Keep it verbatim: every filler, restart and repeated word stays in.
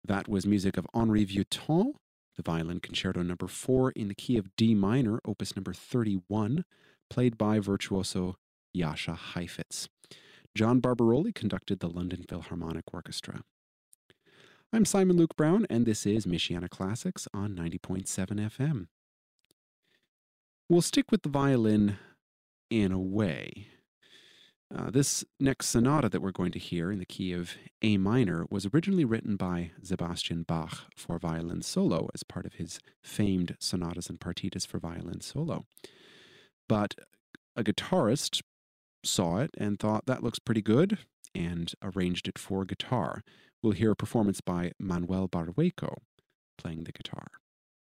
That was music of Henri Vieuxtemps, the Violin Concerto number four in the key of D minor, opus number thirty-one, played by virtuoso Jascha Heifetz. John Barbaroli conducted the London Philharmonic Orchestra. I'm Simon Luke Brown, and this is Michiana Classics on ninety point seven F M. We'll stick with the violin in a way. Uh, this next sonata that we're going to hear in the key of A minor was originally written by Sebastian Bach for violin solo as part of his famed sonatas and partitas for violin solo. But a guitarist saw it and thought that looks pretty good and arranged it for guitar. We'll hear a performance by Manuel Barrueco playing the guitar.